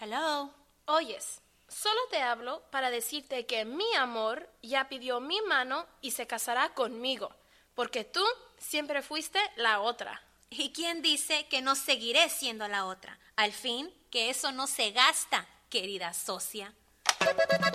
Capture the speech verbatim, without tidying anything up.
Hello. Oyes, solo te hablo para decirte que mi amor ya pidió mi mano y se casará conmigo, porque tú siempre fuiste la otra. ¿Y quién dice que no seguiré siendo la otra? Al fin, que eso no se gasta, querida socia.